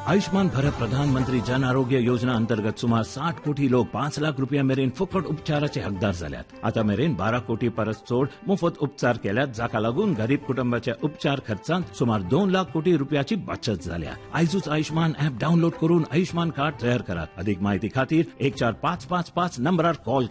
आयुष्मान भारत प्रधानमंत्री जन आरोग्य योजना अंतर्गत सुमार 60 कोटी लोक 5 लाख रुपया मेरेन फुकट उपचाराचे हकदार झाल्यात. आता मेरेन 12 कोटी परस चोड मोफत उपचार केल्यात, जाका लागून गरीब कुटुंबाच्या उपचार खर्चात सुमार 2 लाख कोटी रुपयाची बचत झाल्या. आयजूच आयुष्मान ॲप डाउनलोड करून आयुष्मान कार्ड तयार करात. अधिक माहिती खातीर 14555 नंबरार कॉल